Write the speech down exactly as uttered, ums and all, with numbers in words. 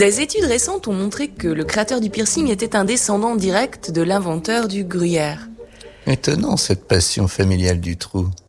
Des études récentes ont montré que le créateur du piercing était un descendant direct de l'inventeur du gruyère. Étonnant, cette passion familiale du trou.